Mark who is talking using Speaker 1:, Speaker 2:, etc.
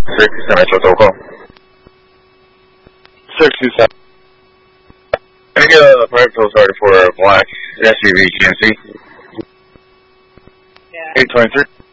Speaker 1: Metro Toco. 627. Can I get a private tow started for a black SUV GMC?
Speaker 2: Yeah.
Speaker 1: 823.